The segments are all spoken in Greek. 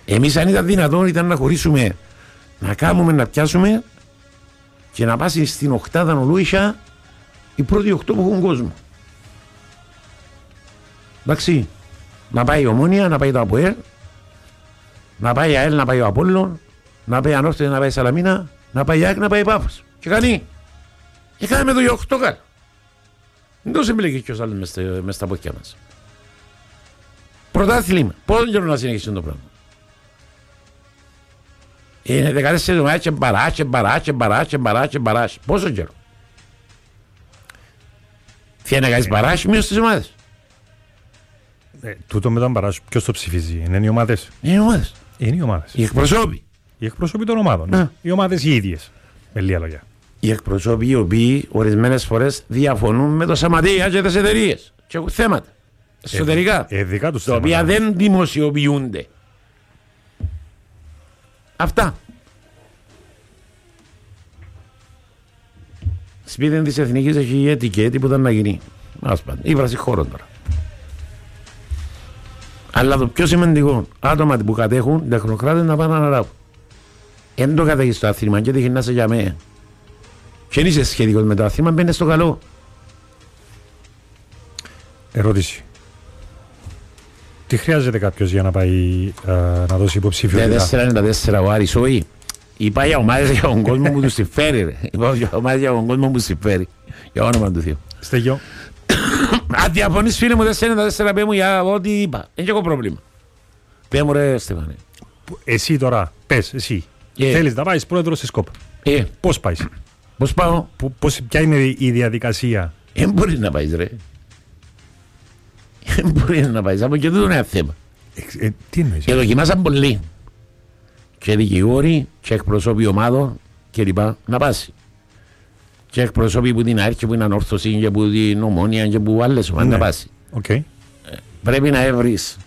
Εμείς αν ήταν δυνατόν ήταν να χωρίσουμε, να κάνουμε, να πιάσουμε και να πάσει στην οκτάδα ολούισια οι πρώτοι 8 που έχουν κόσμο. Εντάξει, να πάει η Ομόνια, να πάει το ΑΠΟΕΛ, να πάει η ΑΕΛ, να πάει ο Απόλλων, να πάει η Ανόρθωση, να πάει η Σαλαμίνα, να πάει η ΑΕΚ, να πάει η Πάφος. Και κάνει. Και κάναμε το 8 κάτω. Δεν το συμπλέκει και ο άλλος μες στα πόδια μας. Πρωτάθλημα. Πόσο καιρό να συνεχίσουν το πράγμα. Είναι 14 εβδομάδες και μπαράς. Πόσο καιρό. Θέλει να κάνεις μπαράς μείως στις ομάδες. Τούτο με τον μπαράς ποιος το ψηφίζει. Είναι οι ομάδες. Είναι οι ομάδες. Είναι οι ομάδες. Οι εκπροσώποι. Οι εκπροσώποι των ομάδων. Οι ομάδες οι ίδιες. Με λίγα λόγια. Οι εκπροσώποι οι οποίοι ορισμένες φορές διαφωνούν με το Σαματεία και τις εταιρείες. Και έχουν θέματα. Εσωτερικά. Δικά τους τα οποία δεν δημοσιοποιούνται. Αυτά. Σπίτι της Εθνικής έχει η ετικέτη που ήταν να γίνει. Ας πάντα. Ήβραση χώρων τώρα. Αλλά το πιο σημαντικό, άτομα που κατέχουν, τεχνοκράτες να πάνε να αναλάβουν. Εν το κατέχεις το άθλημα και τύχει να είσαι για μένα. Και είσαι σχετικός με το άθλημα, μπαίνεις στο καλό. Ερώτηση. Τι χρειάζεται κάποιος για να πάει να δώσει υποψηφιότητα? 4-4 ο Άρης, όχι. Είπα για ομάδες για τον κόσμο που τους συμφέρει, ρε. Είπα για ομάδες για τον κόσμο που τους συμφέρει. Για όνομα του Θεού. Στέγιο. Αν διαφωνείς φίλε μου 4-4 πέ μου για ό,τι είπα. Δεν έχω πρόβλημα. Πέ μου ρε Στεφάνε. Εσύ τώρα, πες, εσύ. Θέλεις να πάεις πρόεδρος της ΚΟΠ. Πώς πάεις? Πώς πάω? Ποια είναι η διαδικασία? Δεν μπορείς να πάεις ρε. Δεν μπορείς να πάεις. Από και τούτο είναι ένα θέμα. Τι εννοείς? Και δοκιμάσαν πολύ. Και δικηγόροι και εκπροσώποι ομάδων και λοιπά να πάσει. Και εκπροσώποι που την άρχη, που είναι Ανόρθωση και που την Ομόνια και που άλλες ομάδες να πάσει. Okay. Πρέπει να έβρεις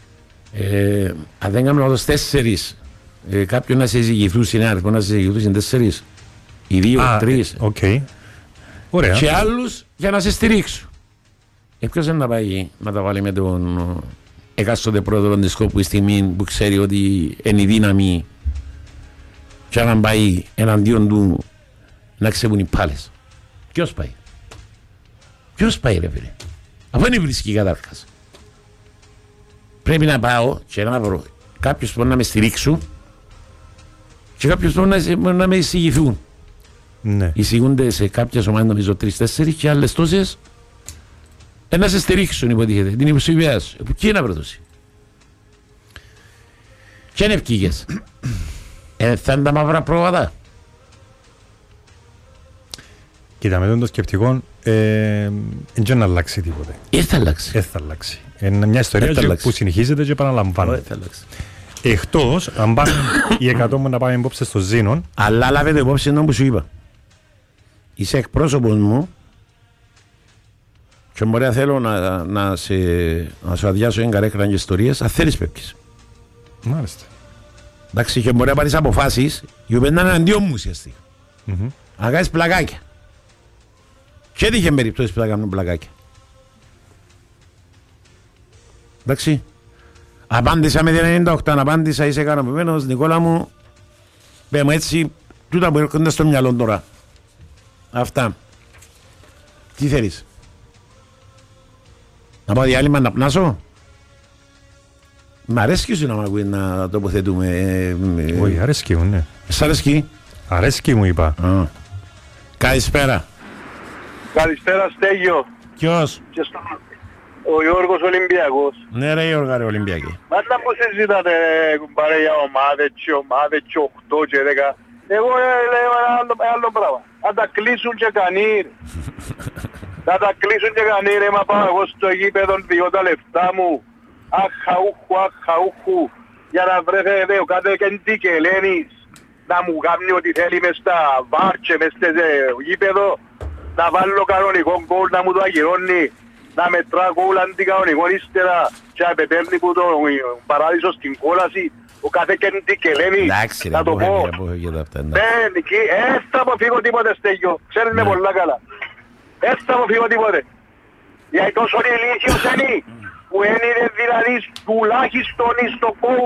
αν δεν κάνουμε όλους 4 κάποιον να σε εισηγηθούν συνάρτημα, να σε εισηγηθούν 4 οι 2-3 ωραία. Και άλλους για να σε στηρίξουν. Ποιος είναι να πάει να τα βάλει με τον εκάστοτε πρόεδρο της ΚΟΠ που στιγμή που ξέρει ότι είναι η δύναμη και αν πάει εναντίον του να ξεβούν οι πάλες. Ποιος πάει? Ποιος πάει ρε φίλε? Αφού είναι βρίσκει κατάρχας. Πρέπει να πάω και να βρω κάποιους που να με στηρίξουν και κάποιους που να με εισηγηθούν. Ναι. Εισηγούνται σε κάποιες ομάδες νομίζω 3-4 και άλλες τόσες να σε στηρίξουν υποτίθεται. Την υποψηφιά σου. Εκεί να βρεθώσει. Και είναι ευκήγες. Θα είναι τα μαύρα πρόβατα. Κοίτα, με τον το σκεπτικό δεν θα αλλάξει τίποτε. Θα αλλάξει. Είναι μια ιστορία που συνεχίζεται και επαναλαμβάνεται. Εκτός, αν πάνε οι 100 μου να πάμε υπόψη στο Ζήνον. Αλλά λάβετε υπόψη ενώ που σου είπα. Είσαι εκπρόσωπος μου και μπορεί να θέλω να σου αδειάσω ένα καρέκρα και ιστορίες, αν θέλεις πέπκεις. Μάλιστα. Εντάξει, και μπορεί να πάρεις αποφάσεις οι οποίες να είναι αντίον μου ουσιαστικά. Να κάνεις πλακάκια. Και έτυχε περιπτώσεις που θα κάνουν πλακάκια. Εντάξει. Απάντησα με την 98, απάντησα, είσαι ικανοποιημένος, Νικόλα μου. Πέμω έτσι, τούτα που έρχονται στο μυαλό τώρα. Αυτά. Τι θέλεις? Να πάω διάλειμμα να πνάσω? Μ' αρέσκει σου να μ' ακούει να τοποθετούμε. Όχι, αρέσκει μου, ναι. Σ' αρέσκει? Αρέσκει μου είπα. Καλησπέρα. Καλησπέρα Στέγιο. Ποιος? Ο Γιώργος Ολυμπιακός. Ναι ρε Γιώργα ρε Ολυμπιακή. Πάντα που συζητάτε κουμπάρε για ομάδες και 8 και 10. Εγώ λέω ένα άλλο πράγμα. Να τα κλείσουν και κανείς. Να τα κλείσουν και κανείς ρε, μα πάω εγώ στο γήπεδο διώ τα λεφτά μου. Αχαούχου. Για να βρέθετε ο κάθε και Ελένης να μου κάνει ό,τι θέλει μες στα βάρτσε, μες στο γήπεδο. Να βάλω κανονικό γκολ, να μου το αγιώνει. Να μετρά γκολ αντικανονικό ύστερα και να πετέρνει που το παράδεισο στην κόλαση. Ο κάθε και Ελένης. Εντάξει ρε, να το πω. Δεν, θα αποφύγω τίποτε Στέγιο. Ξέρεις με πολλά καλά. Θα αποφύγω τίποτε. Γιατί τόσο ηλίθιος είναι που είναι δηλαδή τουλάχιστον στο κόμμα.